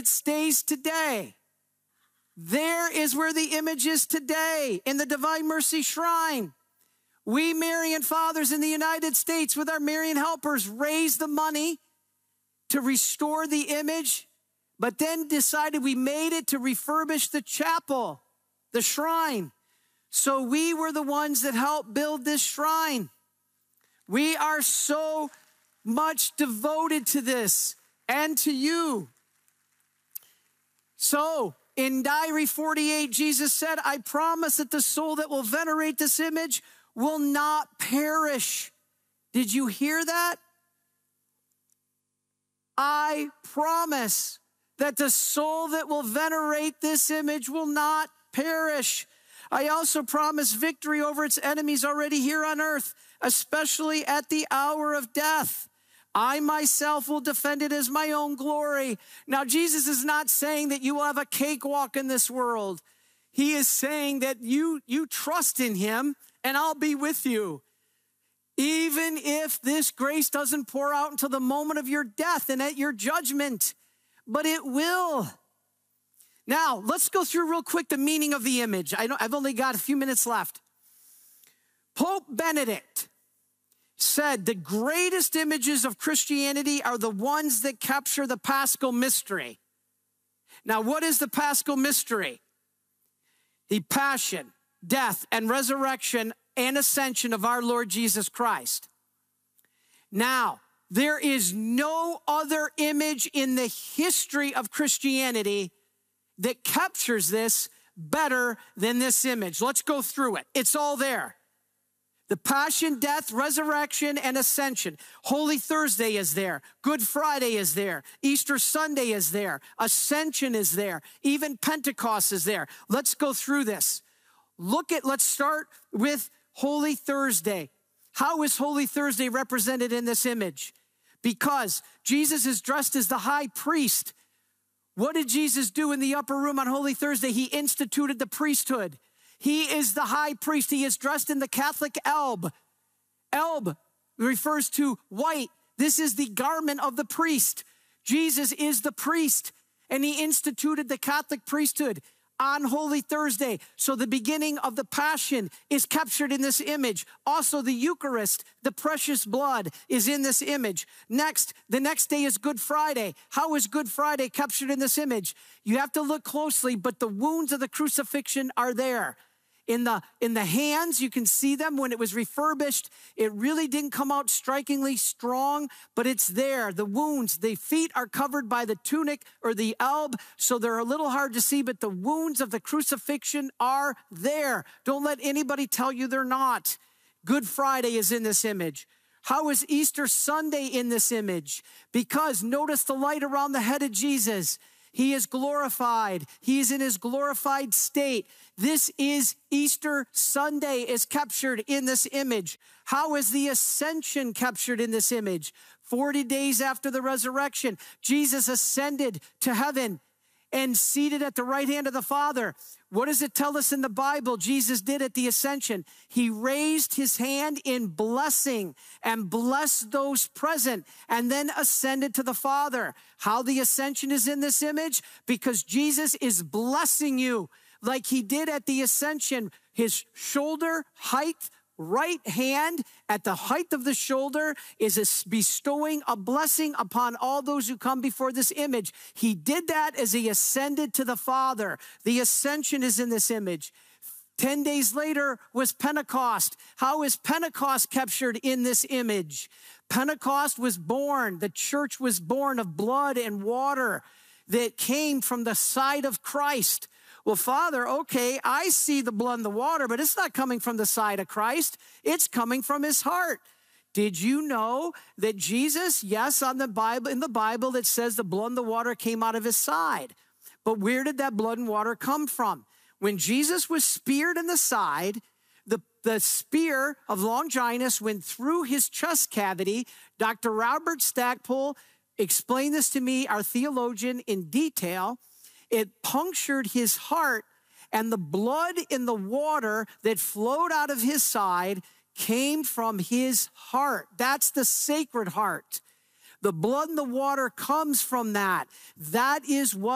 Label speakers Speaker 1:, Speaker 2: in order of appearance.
Speaker 1: it stays today. There is where the image is today, in the Divine Mercy Shrine. We Marian fathers in the United States with our Marian helpers raised the money to restore the image, but then decided we made it to refurbish the chapel, the shrine. So we were the ones that helped build this shrine. We are so much devoted to this and to you. So in Diary 48, Jesus said, I promise that the soul that will venerate this image will not perish. Did you hear that? I promise that the soul that will venerate this image will not perish. I also promise victory over its enemies already here on earth, especially at the hour of death. I myself will defend it as my own glory. Now, Jesus is not saying that you will have a cakewalk in this world. He is saying that you trust in him and I'll be with you. Even if this grace doesn't pour out until the moment of your death and at your judgment, but it will. Now, let's go through real quick the meaning of the image. I've only got a few minutes left. Pope Benedict said the greatest images of Christianity are the ones that capture the Paschal mystery. Now, what is the Paschal mystery? The passion, death, and resurrection and ascension of our Lord Jesus Christ. Now, there is no other image in the history of Christianity that captures this better than this image. Let's go through it. It's all there. The passion, death, resurrection, and ascension. Holy Thursday is there. Good Friday is there. Easter Sunday is there. Ascension is there. Even Pentecost is there. Let's go through this. Let's start with Holy Thursday. How is Holy Thursday represented in this image? Because Jesus is dressed as the high priest. What did Jesus do in the upper room on Holy Thursday? He instituted the priesthood. He is the high priest. He is dressed in the Catholic alb. Alb refers to white. This is the garment of the priest. Jesus is the priest, and he instituted the Catholic priesthood on Holy Thursday. So the beginning of the Passion is captured in this image. Also the Eucharist, the precious blood, is in this image. Next, the next day is Good Friday. How is Good Friday captured in this image? You have to look closely, but the wounds of the crucifixion are there. In the hands, you can see them when it was refurbished. It really didn't come out strikingly strong, but it's there. The wounds, the feet are covered by the tunic or the alb, so they're a little hard to see, but the wounds of the crucifixion are there. Don't let anybody tell you they're not. Good Friday is in this image. How is Easter Sunday in this image? Because notice the light around the head of Jesus. He is glorified. He is in his glorified state. This is Easter Sunday is captured in this image. How is the ascension captured in this image? 40 days after the resurrection, Jesus ascended to heaven and seated at the right hand of the Father. What does it tell us in the Bible Jesus did at the ascension? He raised his hand in blessing and blessed those present and then ascended to the Father. How the ascension is in this image? Because Jesus is blessing you like he did at the ascension. His shoulder height, right hand at the height of the shoulder is bestowing a blessing upon all those who come before this image. He did that as he ascended to the Father. The ascension is in this image. 10 days later was Pentecost. How is Pentecost captured in this image? Pentecost was born. The church was born of blood and water that came from the side of Christ. Well, Father, okay, I see the blood and the water, but it's not coming from the side of Christ. It's coming from his heart. Did you know that Jesus, yes, in the Bible, it says the blood and the water came out of his side. But where did that blood and water come from? When Jesus was speared in the side, the spear of Longinus went through his chest cavity. Dr. Robert Stackpole explained this to me, our theologian, in detail. It punctured his heart, and the blood in the water that flowed out of his side came from his heart. That's the Sacred Heart. The blood and the water comes from that. That is what